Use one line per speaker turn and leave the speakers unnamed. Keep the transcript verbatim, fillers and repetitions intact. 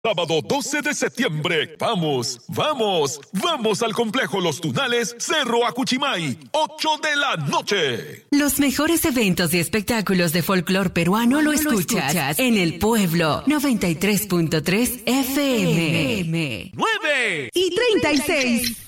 Sábado doce de septiembre, vamos, vamos, vamos al Complejo Los Tunales, Cerro Acuchimay, ocho de la noche.
Los mejores eventos y espectáculos de folclor peruano lo escuchas en El Pueblo, noventa y tres punto tres F M.
nueve
y treinta y seis.